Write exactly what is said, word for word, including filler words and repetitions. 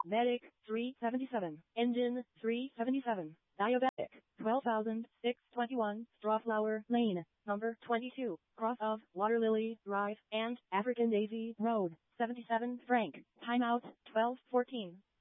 Medic, three seventy-seven. Engine, three seventy-seven. Diabetic, twelve thousand six hundred twenty-one. Strawflower Lane, number twenty-two. Cross of Water Lily Drive and African Daisy Road, seventy-seven Frank. Timeout, twelve fourteen.